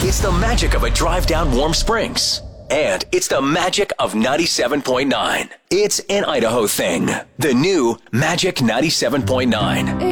It's the magic of a drive down Warm Springs. And it's the magic of 97.9. It's an Idaho thing. The new Magic 97.9.